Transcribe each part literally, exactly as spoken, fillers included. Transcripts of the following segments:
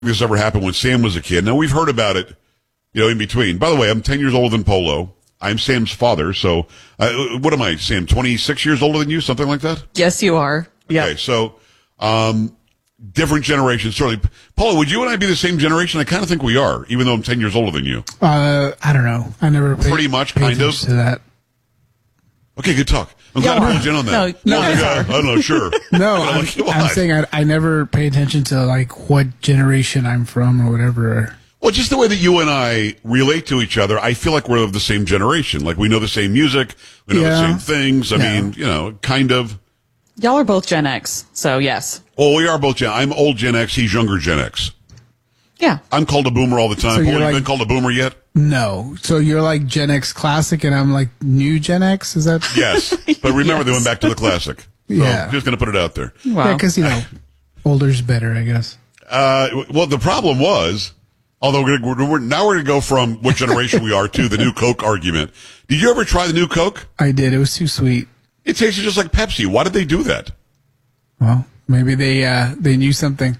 this ever happened when Sam was a kid. Now, we've heard about it, you know, in between. By the way, I'm ten years older than Polo. I'm Sam's father, so uh, what am I, Sam, twenty-six years older than you, something like that? Yes, you are. Yeah. Okay, so um, different generations, certainly. Polo, would you and I be the same generation? I kind of think we are, even though I'm ten years older than you. Uh, I don't know. I never paid, Pretty much, paid kind of. to that. Okay, good talk. I'm glad Yeah. I pulled you in on that. No, Well, you guys yeah, are. I don't know, sure. No, I'm I'm, like, come I'm on. saying I, I never pay attention to like what generation I'm from or whatever. Well, just the way that you and I relate to each other, I feel like we're of the same generation. Like, we know the same music, we know Yeah. the same things. I Yeah. mean, you know, kind of. Y'all are both Gen X, so yes. Well, we are both Gen. I'm old Gen X, he's younger Gen X. Yeah. I'm called a boomer all the time. So Paul, you're you like- been called a boomer yet? No. So you're like Gen X classic and I'm like new Gen X? Is that? Yes. But remember, they went back to the classic. So, Yeah. just going to put it out there. Wow. Yeah, because, you know, older's better, I guess. Uh, well, the problem was, although we're, gonna, we're now we're going to go from what generation we are to the new Coke argument. Did you ever try the new Coke? I did. It was too sweet. It tasted just like Pepsi. Why did they do that? Well, maybe they uh, they knew something.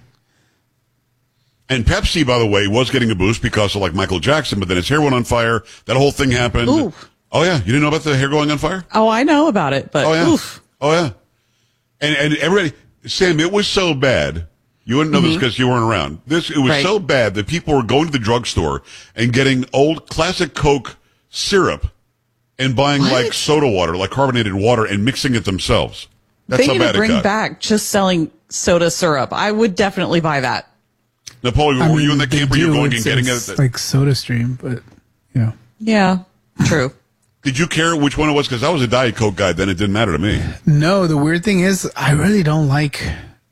And Pepsi, by the way, was getting a boost because of like Michael Jackson, but then his hair went on fire. That whole thing happened. Ooh. Oh yeah, you didn't know about the hair going on fire? Oh, I know about it, but Oh yeah. oof. Oh yeah. And and everybody, Sam, it was so bad. You wouldn't know this because you weren't around. This it was Right. so bad that people were going to the drugstore and getting old classic Coke syrup and buying What? like soda water, like carbonated water, and mixing it themselves. That's They how need bad to bring it got. back just selling soda syrup. I would definitely buy that. Napoleon, I were mean, you in that they camp where you were do. going It's- and getting it's it? like Soda Stream, but, you know. Yeah, true. Did you care which one it was? Because I was a Diet Coke guy then. It didn't matter to me. No, the weird thing is, I really don't like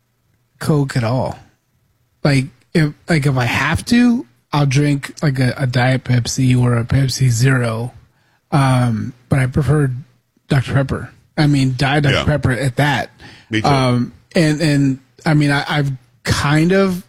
Coke at all. Like if like if I have to, I'll drink like a, a Diet Pepsi or a Pepsi Zero. Um, but I prefer Doctor Pepper. I mean, Diet Doctor Yeah. Pepper at that. Me too. Um, and and I mean, I, I've kind of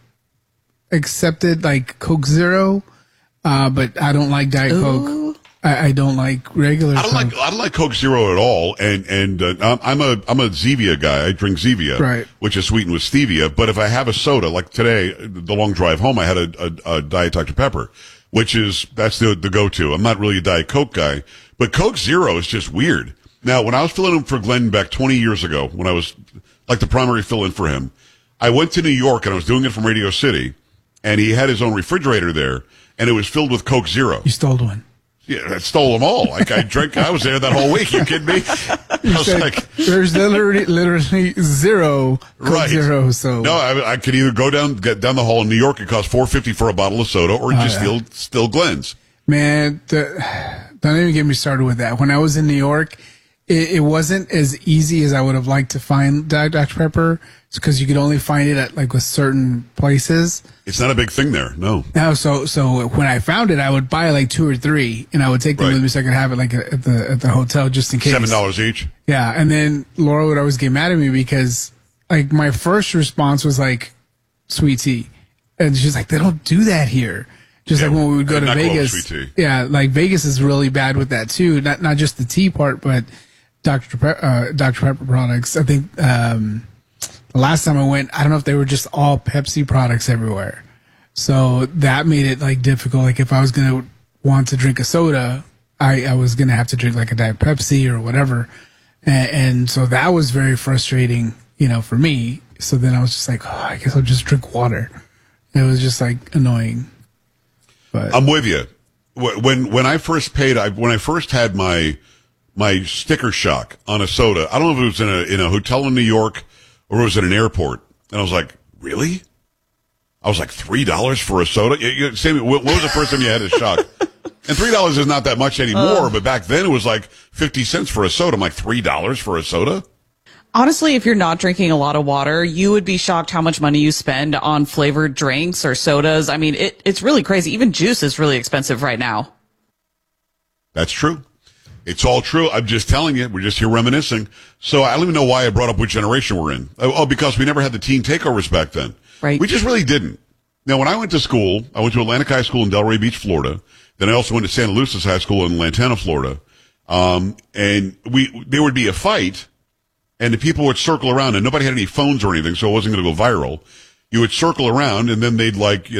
accepted like Coke Zero, uh, but I don't like Diet Coke. I, I don't like regular. I don't Coke. like I don't like Coke Zero at all, and and uh, I'm I'm a I'm a Zevia guy. I drink Zevia, Right. which is sweetened with stevia. But if I have a soda, like today, the long drive home, I had a, a, a Diet Doctor Pepper, which is that's the the go to. I'm not really a Diet Coke guy, but Coke Zero is just weird. Now, when I was filling in for Glenn Beck twenty years ago, when I was like the primary fill in for him, I went to New York and I was doing it from Radio City, and he had his own refrigerator there, and it was filled with Coke Zero. You stole one. Yeah, I stole them all. Like I drank, I was there that whole week. You kidding me? I was Said, like, there's literally, literally zero Coke right. Zero. So No, I, I could either go down get down the hall in New York. It costs four fifty for a bottle of soda, or just Oh, yeah. steal steal Glenn's. man, the, don't even get me started with that. When I was in New York, it, it wasn't as easy as I would have liked to find Diet Doctor Pepper, because you could only find it at like with certain places. It's not a big thing there. No. Now, so so when I found it, I would buy like two or three, and I would take them Right. with me so I could have it like at the at the hotel just in case. Seven dollars each. Yeah, and then Laura would always get mad at me because like my first response was like sweet tea, and she's like, they don't do that here. Just Yeah, like when we would go I did to not go with Vegas. sweet tea. Yeah, like Vegas is really bad with that too. Not not just the tea part, but Doctor Pe- uh, Doctor Pepper products. I think um, the last time I went, I don't know if they were just all Pepsi products everywhere. So that made it like difficult. Like if I was gonna want to drink a soda, I, I was gonna have to drink like a Diet Pepsi or whatever, and, and so that was very frustrating, you know, for me. So then I was just like, oh, I guess I'll just drink water. It was just like annoying. But I'm with you. Wh- When when I first paid, I, when I first had my my sticker shock on a soda, I don't know if it was in a in a hotel in New York or it was at an airport, and I was like, really? I was like three dollars for a soda. You, you, Sammy, what, what was the first time you had a shock? And three dollars is not that much anymore, but back then it was like fifty cents for a soda. I'm like, three dollars for a soda? Honestly, if you're not drinking a lot of water, you would be shocked how much money you spend on flavored drinks or sodas. I mean, it, it's really crazy. Even juice is really expensive right now. That's true. It's all true. I'm just telling you. We're just here reminiscing. So I don't even know why I brought up what generation we're in. Oh, oh, because we never had the teen takeovers back then. Right. We just really didn't. Now, when I went to school, I went to Atlantic High School in Delray Beach, Florida. Then I also went to Santa Lucis High School in Lantana, Florida. Um, and we, there would be a fight and the people would circle around and nobody had any phones or anything, so it wasn't going to go viral. you would circle around, and then they'd like,